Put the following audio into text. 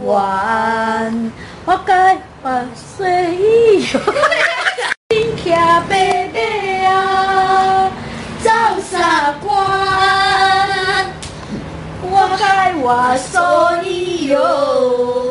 弯，我该把水哟，真骑白马啊，走沙关，我该话所以哟。